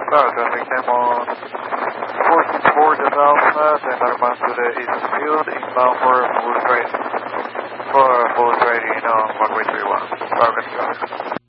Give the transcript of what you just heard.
Cloud traffic came on 44 the Alpha, then Norman to the east field, inbound for full trading on runway 31. Target traffic.